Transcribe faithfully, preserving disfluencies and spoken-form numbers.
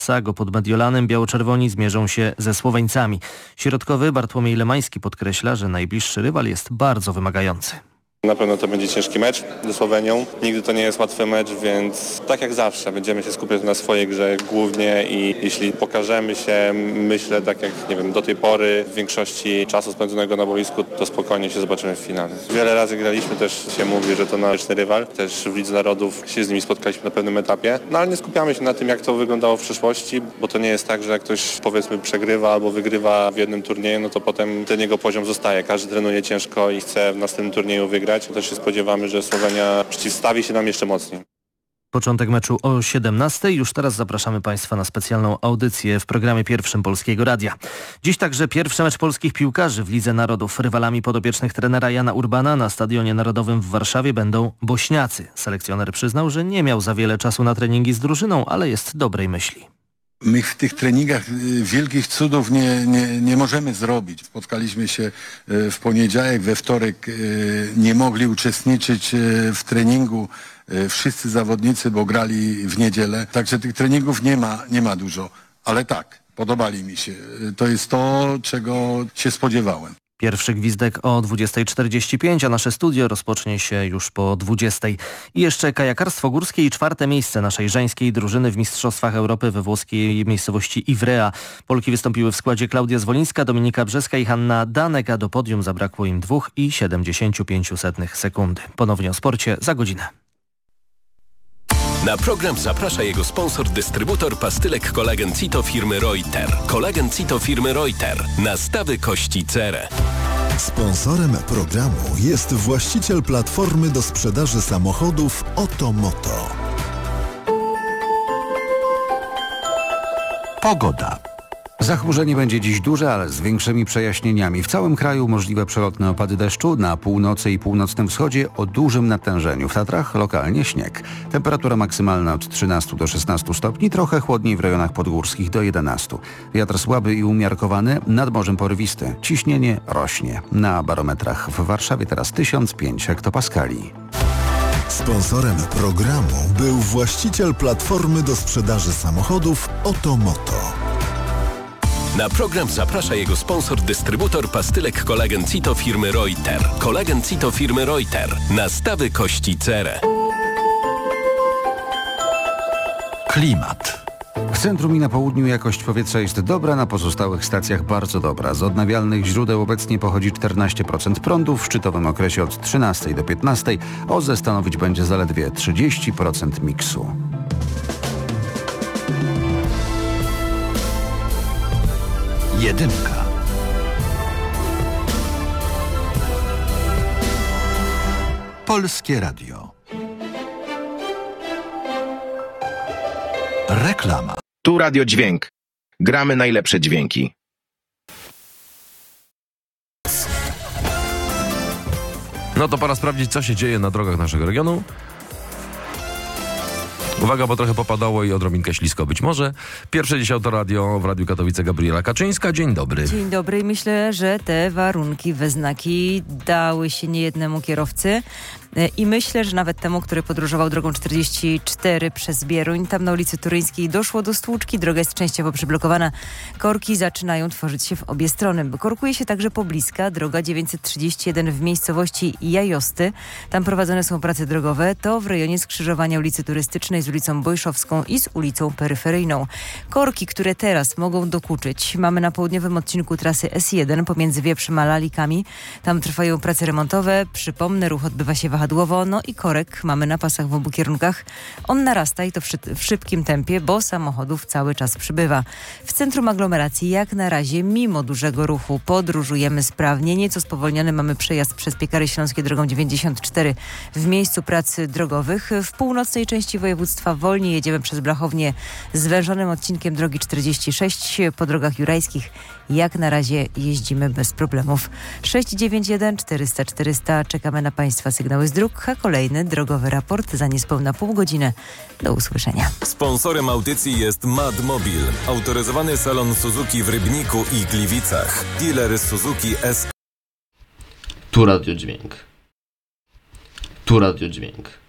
Sago pod Mediolanem biało-czerwoni zmierzą się ze Słoweńcami. Środkowy Bartłomiej Lemański podkreśla, że najbliższy rywal jest bardzo wymagający. Na pewno to będzie ciężki mecz ze Słowenią. Nigdy to nie jest łatwy mecz, więc tak jak zawsze będziemy się skupiać na swojej grze głównie i jeśli pokażemy się, myślę, tak jak nie wiem, do tej pory w większości czasu spędzonego na boisku, to spokojnie się zobaczymy w finale. Wiele razy graliśmy, też się mówi, że to nasz rywal. Też w Lidze Narodów się z nimi spotkaliśmy na pewnym etapie. No ale nie skupiamy się na tym, jak to wyglądało w przeszłości, bo to nie jest tak, że jak ktoś powiedzmy przegrywa albo wygrywa w jednym turnieju, no to potem ten jego poziom zostaje. Każdy trenuje ciężko i chce w następnym turnieju wygrać. Też się spodziewamy, że Słowenia przeciwstawi się nam jeszcze mocniej. Początek meczu o siedemnastej. Już teraz zapraszamy Państwa na specjalną audycję w programie pierwszym Polskiego Radia. Dziś także pierwszy mecz polskich piłkarzy w Lidze Narodów. Rywalami podopiecznych trenera Jana Urbana na Stadionie Narodowym w Warszawie będą Bośniacy. Selekcjoner przyznał, że nie miał za wiele czasu na treningi z drużyną, ale jest dobrej myśli. My w tych treningach wielkich cudów nie, nie, nie możemy zrobić. Spotkaliśmy się w poniedziałek, we wtorek nie mogli uczestniczyć w treningu wszyscy zawodnicy, bo grali w niedzielę. Także tych treningów nie ma, nie ma dużo. Ale tak, podobali mi się. To jest to, czego się spodziewałem. Pierwszy gwizdek o dwudziestej czterdzieści pięć, a nasze studio rozpocznie się już po dwudziestej. I jeszcze kajakarstwo górskie i czwarte miejsce naszej żeńskiej drużyny w Mistrzostwach Europy we włoskiej miejscowości Ivrea. Polki wystąpiły w składzie Klaudia Zwolińska, Dominika Brzeska i Hanna Danek, a do podium zabrakło im dwa i siedemdziesiąt pięć sekundy. Ponownie o sporcie za godzinę. Na program zaprasza jego sponsor, dystrybutor pastylek Kolagen Cito firmy Reuter. Kolagen Cito firmy Reuter. Nastawy kości cerę. Sponsorem programu jest właściciel platformy do sprzedaży samochodów Otomoto. Pogoda. Zachmurzenie będzie dziś duże, ale z większymi przejaśnieniami. W całym kraju możliwe przelotne opady deszczu, na północy i północnym wschodzie o dużym natężeniu. W Tatrach lokalnie śnieg. Temperatura maksymalna od trzynastu do szesnastu stopni, trochę chłodniej w rejonach podgórskich do jedenastu. Wiatr słaby i umiarkowany, nad morzem porywisty. Ciśnienie rośnie. Na barometrach w Warszawie teraz tysiąc pięć hektopaskali. Sponsorem programu był właściciel platformy do sprzedaży samochodów Otomoto. Na program zaprasza jego sponsor, dystrybutor pastylek Kolagen Cito firmy Reuter. Kolagen Cito firmy Reuter. Nastawy kości cerę. Klimat. W centrum i na południu jakość powietrza jest dobra, na pozostałych stacjach bardzo dobra. Z odnawialnych źródeł obecnie pochodzi czternaście procent prądu, w szczytowym okresie od trzynastej do piętnastej. O Z E stanowić będzie zaledwie trzydzieści procent miksu. Jedynka. Polskie Radio. Reklama. Tu Radio Dźwięk. Gramy najlepsze dźwięki. No to pora sprawdzić, co się dzieje na drogach naszego regionu. Uwaga, bo trochę popadało i odrobinkę ślisko być może. Pierwsze dziś Autoradio w Radiu Katowice, Gabriela Kaczyńska. Dzień dobry. Dzień dobry. Myślę, że te warunki we znaki dały się niejednemu kierowcy. I myślę, że nawet temu, który podróżował drogą czterdzieści cztery przez Bieruń, tam na ulicy Turyńskiej doszło do stłuczki, droga jest częściowo przyblokowana. Korki zaczynają tworzyć się w obie strony. Korkuje się także pobliska droga dziewięćset trzydzieści jeden w miejscowości Jajosty. Tam prowadzone są prace drogowe. To w rejonie skrzyżowania ulicy Turystycznej z ulicą Bojszowską i z ulicą Peryferyjną. Korki, które teraz mogą dokuczyć, mamy na południowym odcinku trasy S jeden pomiędzy Wieprzem a Lalikami. Tam trwają prace remontowe. Przypomnę, ruch odbywa się wahadłowo, no i korek mamy na pasach w obu kierunkach. On narasta i to w, szy- w szybkim tempie, bo samochodów cały czas przybywa. W centrum aglomeracji jak na razie, mimo dużego ruchu, podróżujemy sprawnie. Nieco spowolniony mamy przejazd przez Piekary Śląskie drogą dziewięćdziesiąt cztery w miejscu pracy drogowych. W północnej części województwa wolniej jedziemy przez Blachownię zwężonym odcinkiem drogi czterdzieści sześć. Po drogach jurajskich jak na razie jeździmy bez problemów. sześć dziewięć jeden czterysta czterysta. Czekamy na Państwa sygnały z dróg, a kolejny drogowy raport za niespełna pół godziny. Do usłyszenia. Sponsorem audycji jest Madmobil, autoryzowany salon Suzuki w Rybniku i Gliwicach. Dealer Suzuki S. Tu Radio Dźwięk. Tu Radio Dźwięk.